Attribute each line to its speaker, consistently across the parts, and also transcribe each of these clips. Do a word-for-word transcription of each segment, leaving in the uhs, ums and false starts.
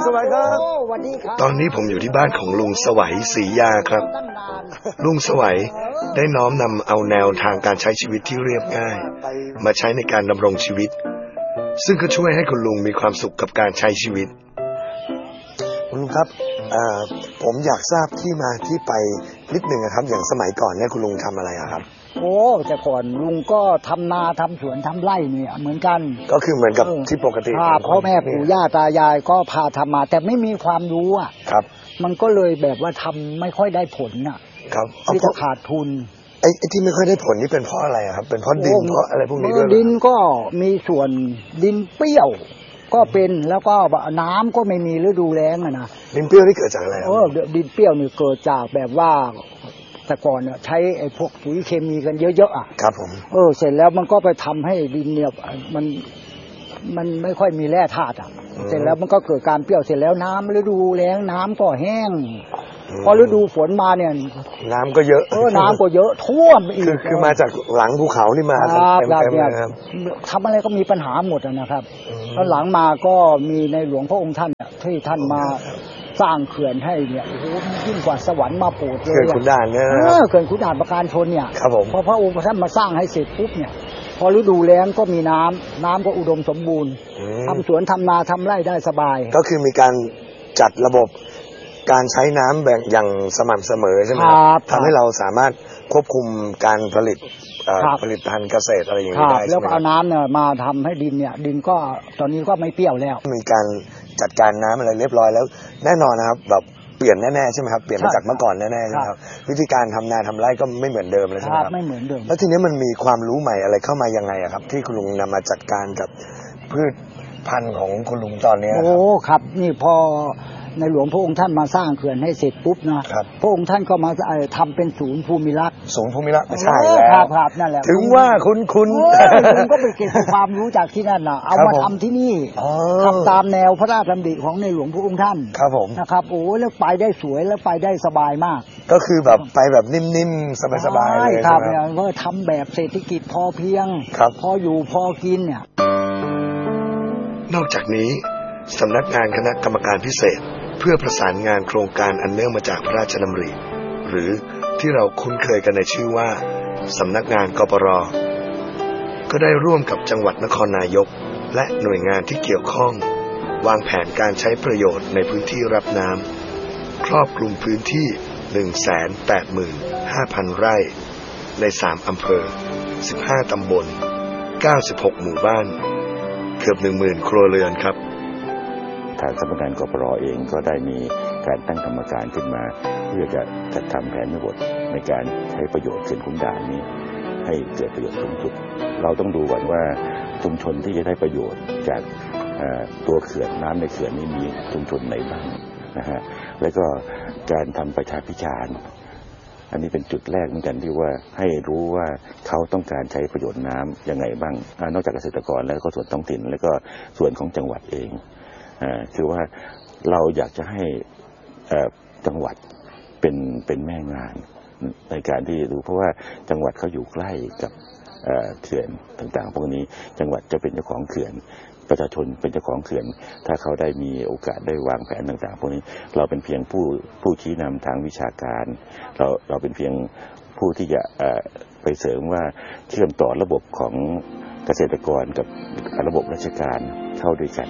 Speaker 1: สวัยครับตอนนี้ผมอยู่ที่บ้านของลุงสวัยศรียาครับลุงสวัยได้น้อมนำเอาแนวทางการใช้ชีวิตที่เรียบง่ายมาใช้ในการดำรงชีวิตซึ่งก็ช่วยให้คุณลุงมีความสุขกับการใช้ชีวิตคุณลุงครับผมอยากทราบที่มาที่ไปนิดหนึ่งครับอย่างสมัยก่อนเนี่ยคุณลุงทำอะไรครับ
Speaker 2: โอ้แต่ก่อนลุงก็ทำนาทำสวนทำไร่เนี่ยเหมือนกัน
Speaker 1: ก็คือเหมือนกับที่ปกติ
Speaker 2: พ่อแม่ปู่ย่าตายายก็พาทำมาแต่ไม่มีความรู้อ่ะ
Speaker 1: ครับ
Speaker 2: มันก็เลยแบบว่าทำไม่ค่อยได้ผลอ่ะ
Speaker 1: ครับ
Speaker 2: ที่จะขาดทุน
Speaker 1: ไอ้ที่ไม่ค่อยได้ผลนี่เป็นเพราะอะไรครับเป็นเพราะดินเพราะอะไรพวกนี้ด้วย
Speaker 2: ดินก็มีส่วนดินเปรี้ยวก็เป็นแล้วก็น้ำก็ไม่มีฤดูแล้งอ่ะนะ
Speaker 1: ดินเปรี้ยวนี่เกิดจากอะไร
Speaker 2: เออดินเปรี้ยวนี่เกิดจากแบบว่าแต่ก่อนเนี่ยใช้ไอ้พวกปุ๋ยเคมีกันเยอะๆอ่ะ
Speaker 1: ครับผม
Speaker 2: เออเสร็จแล้วมันก็ไปทำให้ดินเนี่ยมันมันไม่ค่อยมีแร่ธาตุอ่ะเสร็จแล้วมันก็เกิดการเปรี้ยวเสร็จแล้วน้ำฤดูแล้งน้ำก็แห้งพอฤดูฝนมาเนี่ย
Speaker 1: น้ำก็เยอะ
Speaker 2: เออน้ำก็เยอะท่วมอีก
Speaker 1: คือคือมาจากหลังภูเขานี่มา
Speaker 2: เต็มเต็มเลยครับทำอะไรก็มีปัญหาหมดนะครับแล้วหลังมาก็มีในหลวงพระองค์ท่านที่ท่านมาสร้างเขื่อนให้เนี่ยโอ้โหยิ่งกว่าสวรรค์มาโปรดเลย
Speaker 1: เขื่อนขุนด่านเนี่ย
Speaker 2: เขื่อนขุนด่านประการชนเนี่ย
Speaker 1: ครับผม
Speaker 2: พอพระองค์ท่านมาสร้างให้เสร็จปุ๊บเนี่ยพอฤดูแล้งก็มีน้ำน้ำก็อุดมสมบูรณ์ทำสวนทำนาทำไร่ได้สบาย
Speaker 1: ก็คือมีการจัดระบบการใช้น้ำแบบอย่างสม่ำเสมอใช่ไหมครับทำให้เราสามารถควบคุมการผลิตผลิตภัณฑ์เกษตรอะไรอย่างนี้ได้
Speaker 2: แล้วก็เอาน้ำเนี่ยมาทำให้ดินเนี่ยดินก็ตอนนี้ก็ไม่เปรี้ยวแล้ว
Speaker 1: มีการจัดการน้ำอะไรเรียบร้อยแล้วแน่นอนนะครับแบบเปลี่ยนแน่ๆใช่ไหมครับเปลี่ยนมาจากเมื่อก่อนแน่ๆใช่ไหมครับวิธีการทำนาทำไร่ก็ไม่เหมือนเดิมเลยใช่ไหมครับ
Speaker 2: ไม่เหมือนเดิม
Speaker 1: แล้วทีนี้มันมีความรู้ใหม่อะไรเข้ามายังไงครับที่คุณลุงนำมาจัดการกับพืชพันธุ์ของคุณลุงตอนนี้
Speaker 2: โอ้ครับนี่พอในหลวงพระองค์ท่านมาสร้างเขื่อนให้เสร็จปุ๊บนะพระองค์ท่านก็มาทำเป็นศูนย์ภูมิรักษ์
Speaker 1: ศูนย์ภูมิรักษ์ใช่แล้ว
Speaker 2: ครับนั่นแหละ
Speaker 1: ถึงว่าคุณคุณ
Speaker 2: คุณก็ไปเก็บความรู้จากที่นั่นนะเอามาทำที่นี่ทำตามแนวพระราชดำริของในหลวงพระองค์ท่าน
Speaker 1: ครับผม
Speaker 2: นะครับโอ้แล้วไปได้สวยแล้วไปได้สบายมาก
Speaker 1: ก็คือแบบไปแบบนิ่มๆสบายๆเลย
Speaker 2: ครับเนี่ยว่าทำแบบเศรษฐกิจพอเพียงพออยู่พอกินเนี่ย
Speaker 1: นอกจากนี้สำนักงานคณะกรรมการพิเศษเพื่อประสานงานโครงการอันเนื่องมาจากพระราชดำริหรือที่เราคุ้นเคยกันในชื่อว่าสำนักงานกปร.ก็ได้ร่วมกับจังหวัดนครนายกและหน่วยงานที่เกี่ยวข้องวางแผนการใช้ประโยชน์ในพื้นที่รับน้ำครอบคลุมพื้นที่ หนึ่งแสนแปดหมื่นห้าพัน ไร่ในสามอำเภอสิบห้าตำบลเก้าสิบหกหมู่บ้านเกือบ หนึ่งหมื่น ครัวเรือนครับ
Speaker 3: ทางสำนักงานกปร.เองก็ได้มีการตั้งกรรมการขึ้นมาเพื่อจะจัดทำแผนบทในการใช้ประโยชน์เขื่อนขุนด่านนี้ให้เกิดประโยชน์สูงสุดเราต้องดูก่อนว่าชุมชนที่จะได้ประโยชน์จากตัวเขื่อนน้ำในเขื่อนนี้มีชุมชนไหนบ้างนะฮะแล้วก็การทำประชาพิจารณ์อันนี้เป็นจุดแรกเหมือนกันที่ว่าให้รู้ว่าเขาต้องการใช้ประโยชน์น้ำยังไงบ้างนอกจากเกษตรกรแล้วก็ส่วนท้องถิ่นแล้วก็ส่วนของจังหวัดเองคือว่าเราอยากจะให้จังหวัดเป็นเป็นแม่งานในการที่ดูเพราะว่าจังหวัดเขาอยู่ใกล้กับเขื่อนต่างๆพวกนี้จังหวัดจะเป็นเจ้าของเขื่อนประชาชนเป็นเจ้าของเขื่อนถ้าเขาได้มีโอกาสได้วางแผนต่างๆพวกนี้เราเป็นเพียงผู้ผู้ชี้นำทางวิชาการเราเราเป็นเพียงผู้ที่จะไปเสริมว่าเชื่อมต่อระบบของเกษตรกรกับระบบราชการเข้าด้วยกัน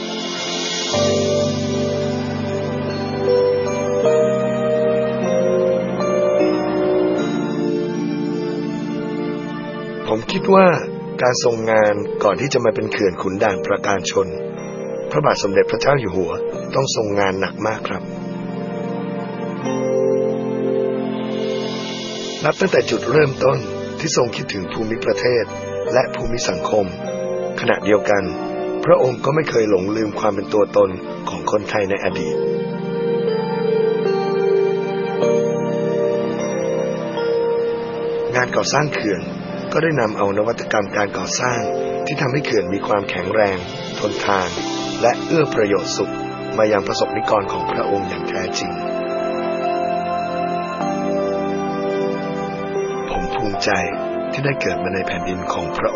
Speaker 1: ผมคิดว่าการทรงงานก่อนที่จะมาเป็นเขื่อนขุนด่านประการชนพระบาทสมเด็จพระเจ้าอยู่หัวต้องทรงงานหนักมากครับนับตั้งแต่จุดเริ่มต้นที่ทรงคิดถึงภูมิประเทศและภูมิสังคมขณะเดียวกันพระองค์ก็ไม่เคยหลงลืมความเป็นตัวตนของคนไทยในอดีตงานก่อสร้างเขื่อนก็ได้นำเอานวัตกรรมการก่อสร้างที่ทำให้เขื่อนมีความแข็งแรงทนทานและเอื้อประโยชน์สุขมายังประสบนิกรของพระองค์อย่างแท้จริงผมภูมิใจที่ได้เกิดมาในแผ่นดินของพระ